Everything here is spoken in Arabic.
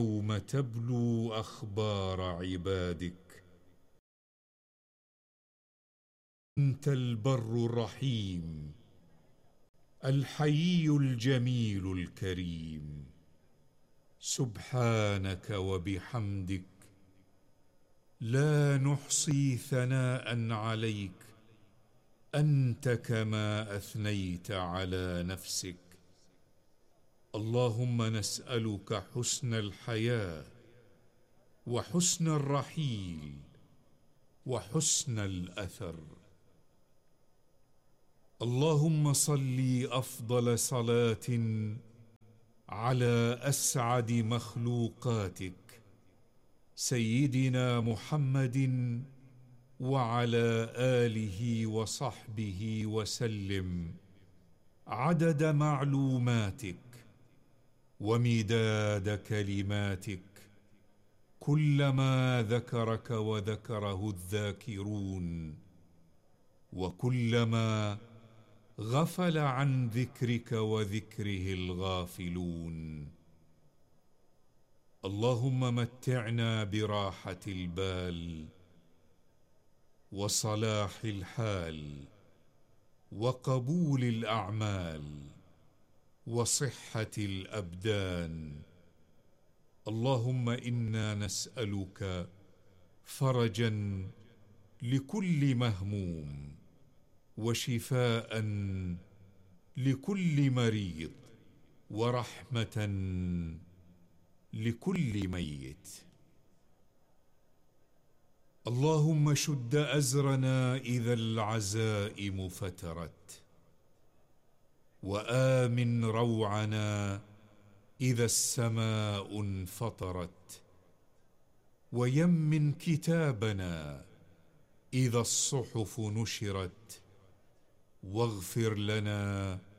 يوم تبلو أخبار عبادك. أنت البر الرحيم الحيي الجميل الكريم، سبحانك وبحمدك لا نحصي ثناء عليك، أنت كما أثنيت على نفسك. اللهم نسألك حسن الحياة وحسن الرحيل وحسن الأثر. اللهم صل أفضل صلاة على أسعد مخلوقاتك سيدنا محمد وعلى آله وصحبه وسلم، عدد معلوماتك ومداد كلماتك، كلما ذكرك وذكره الذاكرون، وكلما غفل عن ذكرك وذكره الغافلون. اللهم متعنا براحة البال وصلاح الحال وقبول الأعمال وصحة الأبدان. اللهم إنا نسألك فرجا لكل مهموم وشفاء لكل مريض ورحمة لكل ميت. اللهم شد أزرنا إذا العزائم فترت، وآمن روعنا إذا السماء انفطرت، ويمن كتابنا إذا الصحف نشرت، واغفر لنا